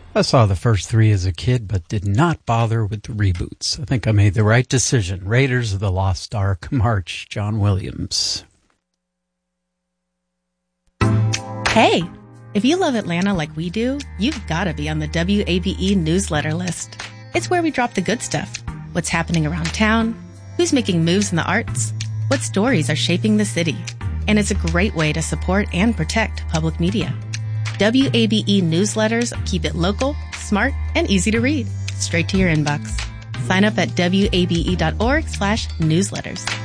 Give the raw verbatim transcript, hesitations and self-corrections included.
I saw the first three as a kid, but did not bother with the reboots. I think I made the right decision. Raiders of the Lost Ark, March, John Williams. Hey, if you love Atlanta like we do, you've got to be on the W A B E newsletter list. It's where we drop the good stuff. What's happening around town, who's making moves in the arts, what stories are shaping the city. And it's a great way to support and protect public media. W A B E newsletters keep it local, smart, and easy to read. Straight to your inbox. Sign up at W A B E dot org slash newsletters.